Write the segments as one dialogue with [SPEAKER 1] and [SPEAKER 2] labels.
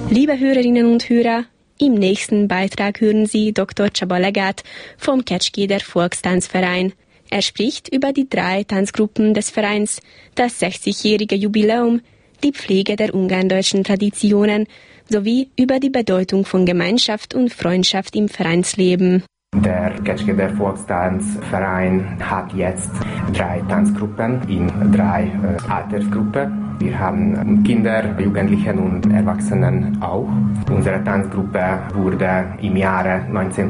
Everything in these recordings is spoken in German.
[SPEAKER 1] Liebe Hörerinnen und Hörer, im nächsten Beitrag hören Sie Dr. Csaba Legát vom Kecskéder Volkstanzverein. Er spricht über die 3 Tanzgruppen des Vereins, das 60-jährige Jubiläum, die Pflege der ungarndeutschen Traditionen sowie über die Bedeutung von Gemeinschaft und Freundschaft im Vereinsleben.
[SPEAKER 2] Der Kecskéder Volkstanzverein hat jetzt 3 Tanzgruppen in 3 Altersgruppen. Wir haben Kinder, Jugendlichen und Erwachsenen auch. Unsere Tanzgruppe wurde im Jahre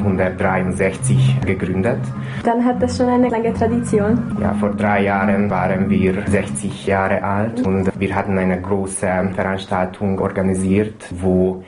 [SPEAKER 2] 1963 gegründet.
[SPEAKER 3] Dann hat das schon eine lange Tradition.
[SPEAKER 2] Ja, vor 3 Jahren waren wir 60 Jahre alt und wir hatten eine große Veranstaltung organisiert, wo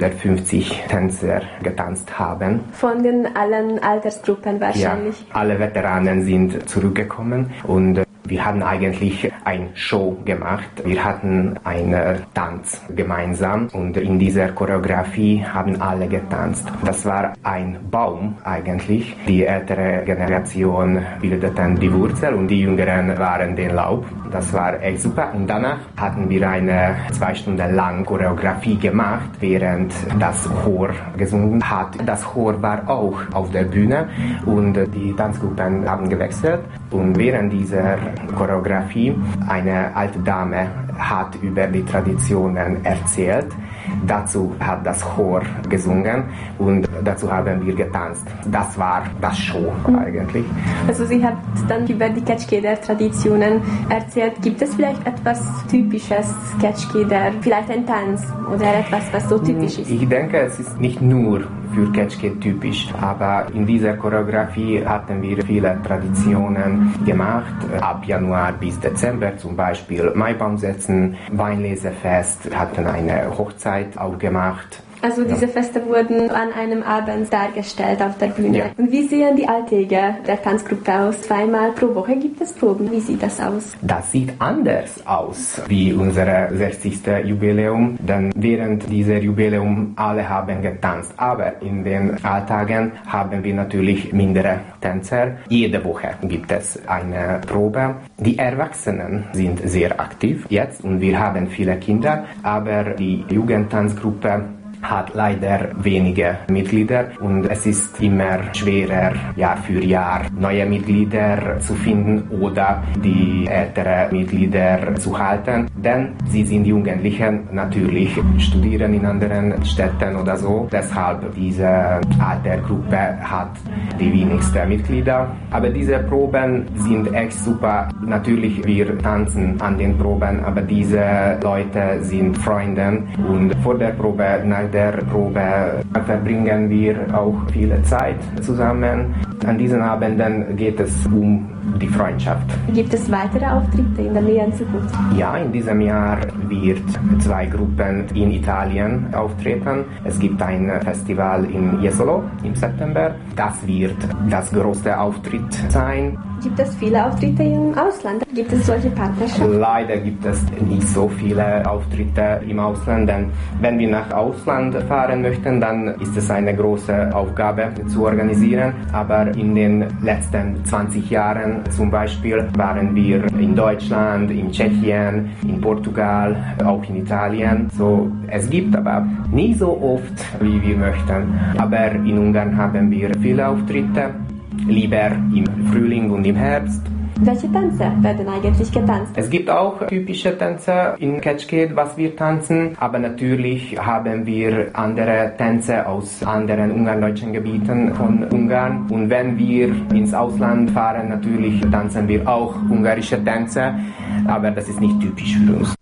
[SPEAKER 2] 150 Tänzer getanzt haben.
[SPEAKER 3] Von den allen Altersgruppen wahrscheinlich.
[SPEAKER 2] Ja, alle Veteranen sind zurückgekommen und wir haben eigentlich eine Show gemacht. Wir hatten einen Tanz gemeinsam und in dieser Choreografie haben alle getanzt. Das war ein Baum eigentlich. Die ältere Generation bildeten die Wurzel und die Jüngeren waren den Laub. Das war echt super. Und danach hatten wir eine 2 Stunden lang Choreografie gemacht, während das Chor gesungen hat. Das Chor war auch auf der Bühne und die Tanzgruppen haben gewechselt. Und während dieser Choreografie eine alte Dame hat über die Traditionen erzählt. Dazu hat das Chor gesungen und dazu haben wir getanzt. Das war das Show eigentlich.
[SPEAKER 3] Also sie hat dann über die Kecskéder-Traditionen erzählt. Gibt es vielleicht etwas Typisches Kecskéder? Vielleicht ein Tanz oder etwas, was so typisch ist?
[SPEAKER 2] Ich denke, es ist nicht nur für Kecskét typisch, aber in dieser Choreografie hatten wir viele Traditionen gemacht. Ab Januar bis Dezember zum Beispiel Maibaumsetzen, Weinlesefest, hatten eine Hochzeit auch gemacht.
[SPEAKER 3] Also diese Feste wurden an einem Abend dargestellt auf der Bühne. Ja. Und wie sehen die Alltäge der Tanzgruppe aus? 2-mal pro Woche gibt es Proben. Wie sieht das aus?
[SPEAKER 2] Das sieht anders aus wie unser 60. Jubiläum, denn während dieser Jubiläum alle haben getanzt. Aber in den Alltagen haben wir natürlich mindere Tänzer. Jede Woche gibt es eine Probe. Die Erwachsenen sind sehr aktiv jetzt und wir haben viele Kinder, aber die Jugendtanzgruppe hat leider wenige Mitglieder und es ist immer schwerer, Jahr für Jahr neue Mitglieder zu finden oder die älteren Mitglieder zu halten, denn sie sind Jugendliche, natürlich studieren in anderen Städten oder so. Deshalb diese Altersgruppe hat die wenigsten Mitglieder. Aber diese Proben sind echt super. Natürlich, wir tanzen an den Proben, aber diese Leute sind Freunde und vor der Probe, nach der Probe verbringen wir auch viele Zeit zusammen. An diesen Abenden geht es um die Freundschaft.
[SPEAKER 3] Gibt es weitere Auftritte in der näheren Zukunft?
[SPEAKER 2] Ja, in diesem Jahr wird 2 Gruppen in Italien auftreten. Es gibt ein Festival in Jesolo im September. Das wird das größte Auftritt sein.
[SPEAKER 3] Gibt es viele Auftritte im Ausland? Gibt es solche Partnerschaften?
[SPEAKER 2] Leider gibt es nicht so viele Auftritte im Ausland, denn wenn wir nach Ausland fahren möchten, dann ist es eine große Aufgabe zu organisieren. Aber in den letzten 20 Jahren zum Beispiel waren wir in Deutschland, in Tschechien, in Portugal, auch in Italien. So, es gibt aber nicht so oft, wie wir möchten. Aber in Ungarn haben wir viele Auftritte. Lieber im Frühling und im Herbst.
[SPEAKER 3] Welche Tänze werden eigentlich getanzt?
[SPEAKER 2] Es gibt auch typische Tänze in Kecskét, was wir tanzen, aber natürlich haben wir andere Tänze aus anderen ungarndeutschen Gebieten von Ungarn. Und wenn wir ins Ausland fahren, natürlich tanzen wir auch ungarische Tänze, aber das ist nicht typisch für uns.